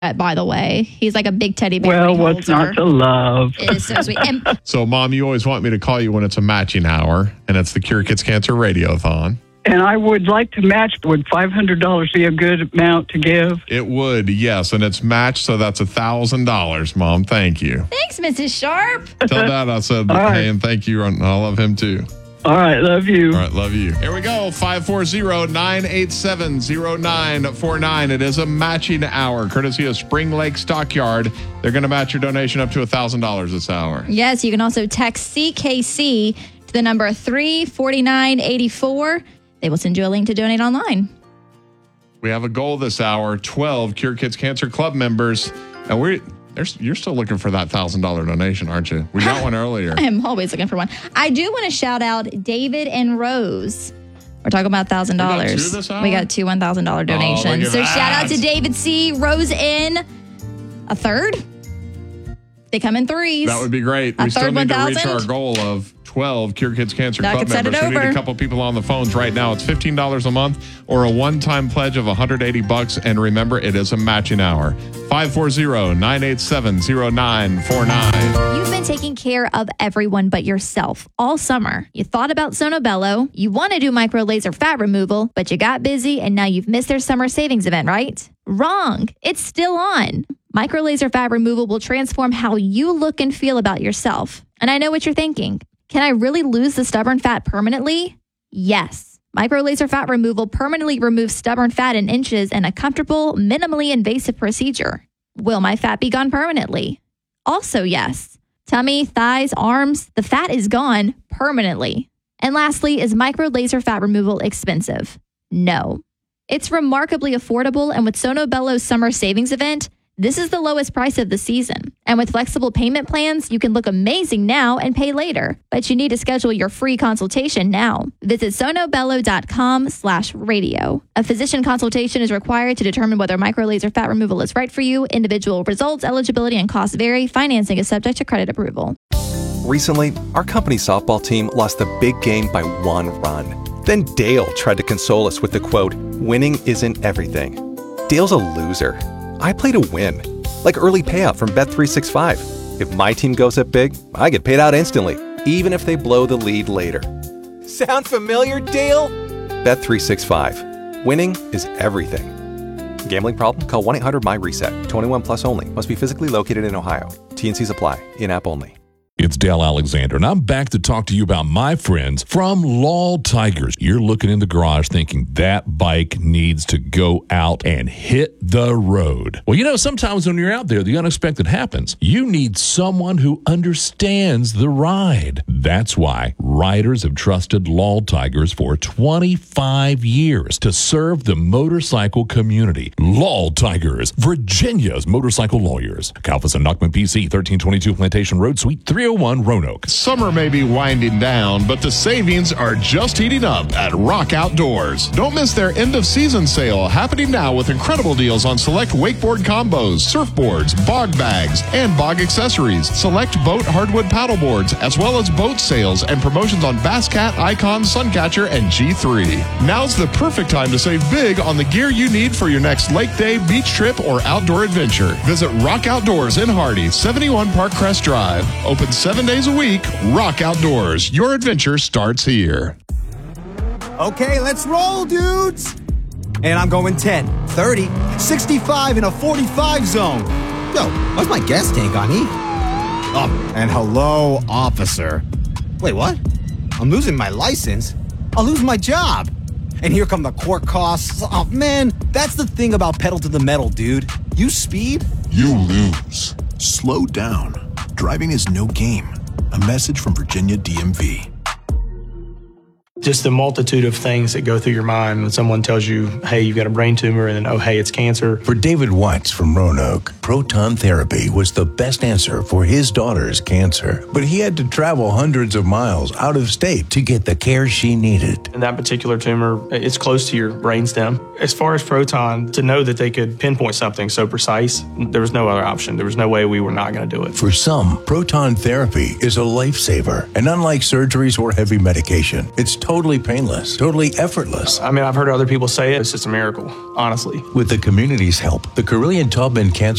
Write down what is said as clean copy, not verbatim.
by the way. He's like a big teddy bear. Well, what's not to love? It is so sweet. And So, Mom, you always want me to call you when it's a matching hour, and it's the Cure Kids Cancer Radiothon. And I would like to match. Would $500 be a good amount to give? It would, yes, and it's matched, so that's $1,000, Mom. Thank you. thanks, Mrs. Sharp. Tell Dad I said, All right. hey, and thank you, and I love him too. All right, love you. All right, love you. Here we go, 540-987-0949. It is a matching hour, courtesy of Spring Lake Stockyard. They're going to match your donation up to $1,000 this hour. Yes, you can also text CKC to the number 34984. They will send you a link to donate online. We have a goal this hour, 12 Cure Kids Cancer Club members, and you're still looking for that $1,000 donation, aren't you? We got one earlier. I am always looking for one. I do want to shout out David and Rose. We're talking about $1,000. We got two this hour? We got two $1,000 donations. look at So that. shout out to David C., Rose N., a third. They come in threes. That would be great. A We still third need to reach 1,000. our goal of 12 Cure Kids Cancer That Club could set it members. We need over. a couple people on the phones right now. It's $15 a month or a one-time pledge of $180. And remember, it is a matching hour. 540-987-0949. You've been taking care of everyone but yourself all summer. You thought about Sono Bello. You want to do micro laser fat removal, but you got busy and now you've missed their summer savings event, right? Wrong. It's still on. Micro laser fat removal will transform how you look and feel about yourself. And I know what you're thinking. Can I really lose the stubborn fat permanently? Yes. Micro laser fat removal permanently removes stubborn fat in inches in a comfortable, minimally invasive procedure. Will my fat be gone permanently? Also, yes. Tummy, thighs, arms, the fat is gone permanently. And lastly, is micro laser fat removal expensive? No. It's remarkably affordable, and with Sono Bello's summer savings event, this is the lowest price of the season. And with flexible payment plans, you can look amazing now and pay later. But you need to schedule your free consultation now. Visit sonobello.com/radio. A physician consultation is required to determine whether microlaser fat removal is right for you. Individual results, eligibility, and costs vary. Financing is subject to credit approval. Recently, our company softball team lost the big game by 1 run. Then Dale tried to console us with the quote, "Winning isn't everything." Dale's a loser. I play to win, like early payout from Bet365. If my team goes up big, I get paid out instantly, even if they blow the lead later. Sound familiar, Dale? Bet365. Winning is everything. Gambling problem? Call 1-800-MY-RESET. 21 plus only. Must be physically located in Ohio. T&Cs apply. In-app only. It's Dale Alexander, and I'm back to talk to you about my friends from Lal Tigers. You're looking in the garage thinking that bike needs to go out and hit the road. Well, you know, sometimes when you're out there, the unexpected happens. You need someone who understands the ride. That's why riders have trusted Lal Tigers for 25 years to serve the motorcycle community. Lal Tigers, Virginia's motorcycle lawyers. Kalfas and Nachman PC, 1322 Plantation Road, Suite 301, Roanoke. Summer may be winding down, but the savings are just heating up at Rock Outdoors. Don't miss their end-of-season sale happening now with incredible deals on select wakeboard combos, surfboards, bog bags, and bog accessories, select boat hardwood paddleboards, as well as boat sales and promotions on Basscat, Icon, Suncatcher, and G3. Now's the perfect time to save big on the gear you need for your next lake day, beach trip, or outdoor adventure. Visit Rock Outdoors in Hardy, 71 Park Crest Drive. Open 7 days a week. Rock Outdoors. Your adventure starts here. Okay, let's roll, dudes. And I'm going 10, 30, 65 in a 45 zone. Yo, what's my gas tank on E? Oh, and hello, officer. Wait, what? I'm losing my license. I'll lose my job. And here come the court costs. Oh, man, that's the thing about pedal to the metal, dude. You speed, you lose. Slow down. Driving is no game. A message from Virginia DMV. Just the multitude of things that go through your mind when someone tells you, hey, you've got a brain tumor, and then, oh, hey, it's cancer. For David Watts from Roanoke, proton therapy was the best answer for his daughter's cancer. But he had to travel hundreds of miles out of state to get the care she needed. And that particular tumor, it's close to your brainstem. As far as proton, to know that they could pinpoint something so precise, there was no other option. There was no way we were not going to do it. For some, proton therapy is a lifesaver. And unlike surgeries or heavy medication, it's totally painless, totally effortless. I mean, I've heard other people say it. It's just a miracle, honestly. With the community's help, the Carilion-Taubman Cancer